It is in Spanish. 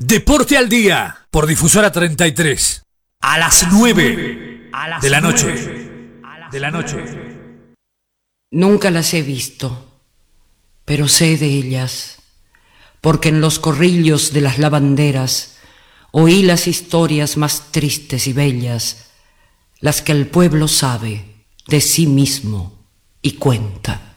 Deporte al Día, por Difusora 33, a las 9 de la noche. Nunca las he visto, pero sé de ellas, porque en los corrillos de las lavanderas oí las historias más tristes y bellas, las que el pueblo sabe de sí mismo y cuenta.